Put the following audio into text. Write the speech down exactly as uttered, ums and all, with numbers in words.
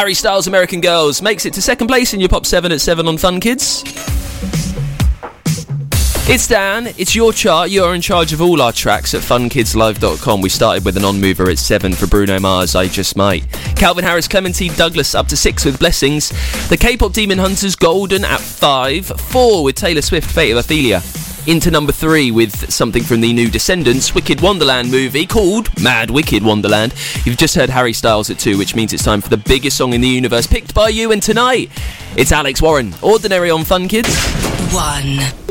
Harry Styles' American Girls makes it to second place in your Pop seven at seven on Fun Kids. It's Dan, it's your chart, you're in charge of all our tracks at fun kids live dot com. We started with an on-mover at seven for Bruno Mars, I Just Might. Calvin Harris, Clementine Douglas up to six with Blessings. The K-pop Demon Hunters, Golden at five. four with Taylor Swift, Fate of Ophelia. Into number three with something from the new Descendants, Wicked Wonderland movie called Mad Wicked Wonderland. You've just heard Harry Styles at two, which means it's time for the biggest song in the universe picked by you, and tonight it's Alex Warren, Ordinary on Fun Kids. One.